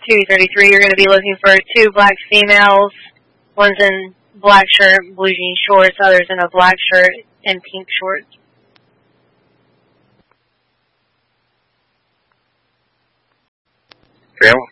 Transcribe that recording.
233, you're going to be looking for 2 black females. One's in black shirt, blue jean shorts, others in a black shirt and pink shorts. Okay,